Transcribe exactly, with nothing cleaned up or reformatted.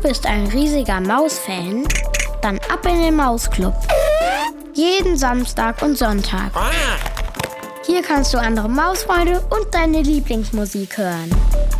bist ein riesiger Maus-Fan? Dann ab in den Mausclub. Jeden Samstag und Sonntag. Hier kannst du andere Mausfreunde und deine Lieblingsmusik hören.